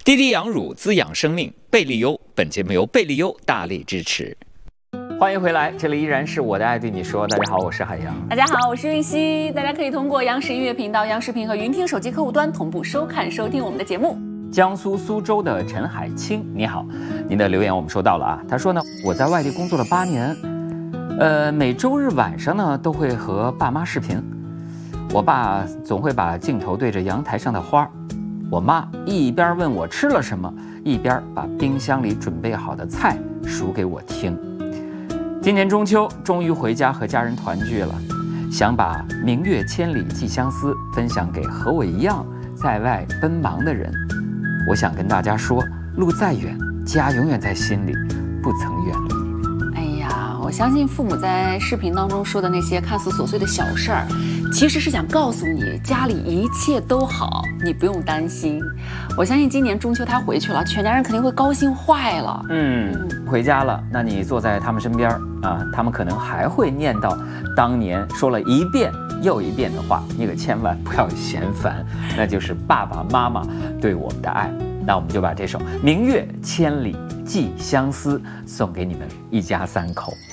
滴滴养乳滋养生命，贝利优。本节目由贝利优大力支持。欢迎回来，这里依然是我的爱对你说。大家好，我是海洋。 大家好，我是韵熙。大家可以通过央视音乐频道、央视频和云听手机客户端同步收看、收听我们的节目。 江苏苏州的陈海清，你好，您的留言我们收到了啊。他说呢，我在外地工作了8年，每周日晚上呢都会和爸妈视频。我爸总会把镜头对着阳台上的花，我妈一边问我吃了什么，一边把冰箱里准备好的菜数给我听。今年中秋终于回家和家人团聚了，想把“明月千里寄相思”分享给和我一样在外奔忙的人。我想跟大家说，路再远，家永远在心里，不曾远离。 哎呀，我相信父母在视频当中说的那些看似琐碎的小事儿，其实是想告诉你，家里一切都好，你不用担心。我相信今年中秋他回去了，全家人肯定会高兴坏了。 回家了，那你坐在他们身边啊，他们可能还会念叨当年说了一遍又一遍的话，你可千万不要嫌烦，那就是爸爸妈妈对我们的爱。那我们就把这首《明月千里寄相思》送给你们一家3口。